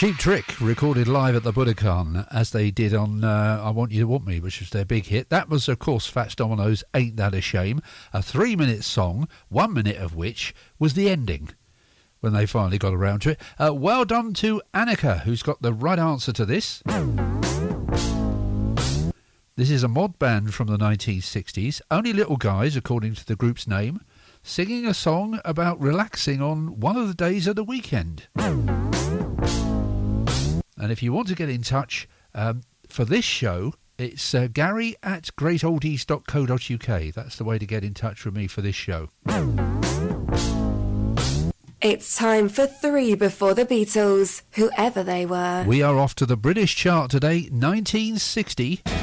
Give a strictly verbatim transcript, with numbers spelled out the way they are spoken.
Cheap Trick recorded live at the Budokan as they did on uh, I Want You to Want Me, which was their big hit. That was, of course, Fats Domino's Ain't That a Shame, a three-minute song, one minute of which was the ending when they finally got around to it. Uh, well done to Annika, who's got the right answer to this. This is a mod band from the nineteen sixties, only little guys, according to the group's name, singing a song about relaxing on one of the days of the weekend. And if you want to get in touch um, for this show, it's uh, Gary at great oldies dot co dot uk. That's the way to get in touch with me for this show. It's time for three before the Beatles, whoever they were. We are off to the British chart today, nineteen sixty.